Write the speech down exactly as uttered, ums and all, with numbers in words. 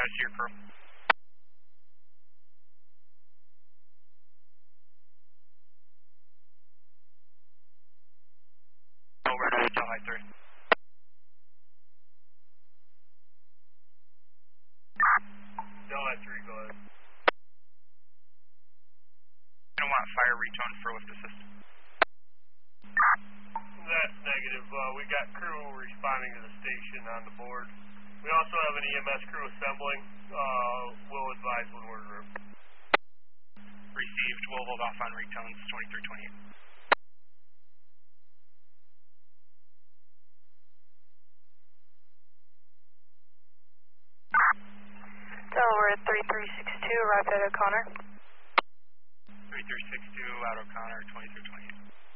status to your crew. Over to Delhi three. Delhi three, go ahead. I don't want fire retone for lift assist. That's negative. Uh, we got crew responding to the station on the board. We also have an E M S crew assembling. Uh, we'll advise when we're through. Received. We'll hold off on retones twenty-three twenty-eight. Delaware three three six two, arrived at O'Connor. three three six two, out O'Connor, twenty-three twenty-eight.